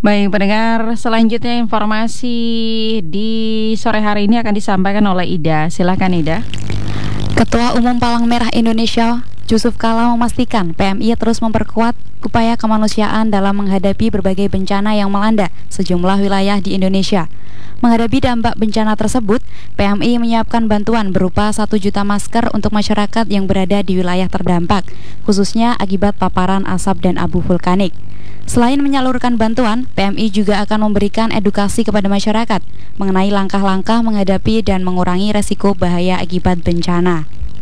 Baik, pendengar, selanjutnya informasi di sore hari ini akan disampaikan oleh Ida. Silakan Ida. Ketua Umum Palang Merah Indonesia, Yusuf Kala memastikan PMI terus memperkuat upaya kemanusiaan dalam menghadapi berbagai bencana yang melanda sejumlah wilayah di Indonesia. Menghadapi dampak bencana tersebut, PMI menyiapkan bantuan berupa 1 juta masker untuk masyarakat yang berada di wilayah terdampak, khususnya akibat paparan asap dan abu vulkanik. Selain menyalurkan bantuan, PMI juga akan memberikan edukasi kepada masyarakat mengenai langkah-langkah menghadapi dan mengurangi resiko bahaya akibat bencana.